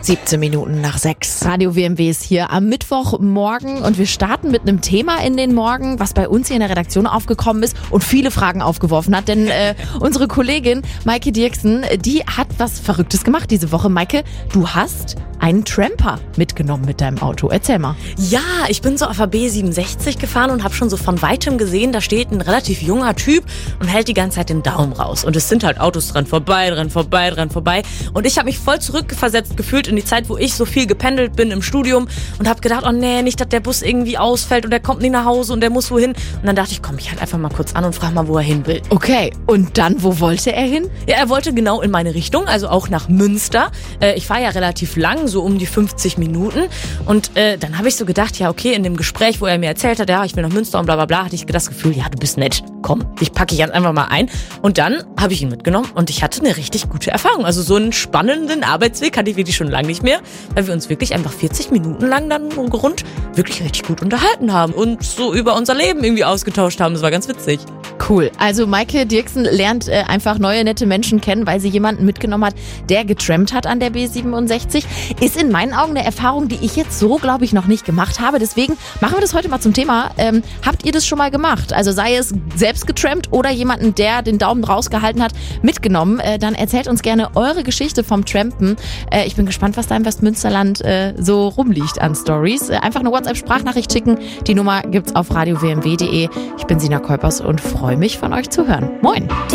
17 Minuten nach 6. Radio WMW ist hier am Mittwochmorgen und wir starten mit einem Thema in den Morgen, was bei uns hier in der Redaktion aufgekommen ist und viele Fragen aufgeworfen hat. Denn unsere Kollegin Maike Dirksen, die hat was Verrücktes gemacht diese Woche. Maike, du hast einen Tramper mitgenommen mit deinem Auto. Erzähl mal. Ja, ich bin so auf der B67 gefahren und habe schon so von Weitem gesehen, da steht ein relativ junger Typ und hält die ganze Zeit den Daumen raus. Und es sind halt Autos dran vorbei. Und ich habe mich voll zurückversetzt gefühlt in die Zeit, wo ich so viel gependelt bin im Studium und habe gedacht, oh nee, nicht, dass der Bus irgendwie ausfällt und der kommt nicht nach Hause und der muss wohin. Und dann dachte ich, komm, ich halt einfach mal kurz an und frage mal, wo er hin will. Okay, und dann, wo wollte er hin? Ja, er wollte genau in meine Richtung, also auch nach Münster. Ich fahre ja relativ lang, so um die 50 Minuten. Und dann habe ich so gedacht, ja okay, in dem Gespräch, wo er mir erzählt hat, ja, ich will nach Münster und bla bla bla, hatte ich das Gefühl, ja, du bist nett, komm, dich packe ich jetzt einfach mal ein. Und dann habe ich ihn mitgenommen und ich hatte eine richtig gute Erfahrung. Also so einen spannenden Arbeitsweg hatte ich wirklich schon lange nicht mehr, weil wir uns wirklich einfach 40 Minuten lang dann rund wirklich richtig gut unterhalten haben und so über unser Leben irgendwie ausgetauscht haben. Das war ganz witzig. Cool. Also Maike Dirksen lernt einfach neue, nette Menschen kennen, weil sie jemanden mitgenommen hat, der getrampt hat an der B67. Ist in meinen Augen eine Erfahrung, die ich jetzt so, glaube ich, noch nicht gemacht habe. Deswegen machen wir das heute mal zum Thema. Habt ihr das schon mal gemacht? Also sei es selbst getrampt oder jemanden, der den Daumen rausgehalten hat, mitgenommen. Dann erzählt uns gerne eure Geschichte vom Trampen. Ich bin gespannt, was da im Westmünsterland so rumliegt an Stories. Einfach eine WhatsApp-Sprachnachricht schicken. Die Nummer gibt's auf radiowmw.de. Ich bin Sina Kolpers und freue mich, von euch zu hören. Moin!